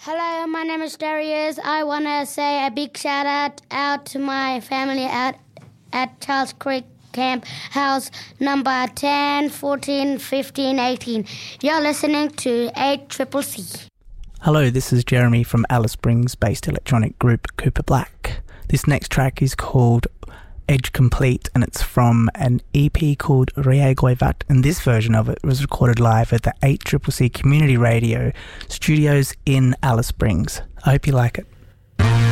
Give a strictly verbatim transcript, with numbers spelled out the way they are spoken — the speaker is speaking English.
Hello, my name is Darius. I want to say a big shout out, out to my family out at Charles Creek Camp House number ten, fourteen, fifteen, eighteen. You're listening to eight C C C. Hello, this is Jeremy from Alice Springs-based electronic group Cooper Black. This next track is called Edge Complete, and it's from an E P called Reagoivat, and this version of it was recorded live at the eight C C C Community Radio Studios in Alice Springs. I hope you like it.